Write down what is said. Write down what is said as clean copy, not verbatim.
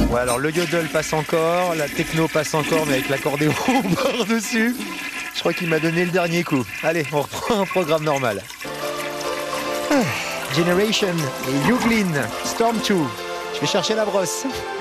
Ouais, alors le yodel passe encore, la techno passe encore, mais avec l'accordéon par-dessus. Je crois qu'il m'a donné le dernier coup. Allez, on reprend un programme normal. Generation et Yuglin, Storm 2. Je vais chercher la brosse.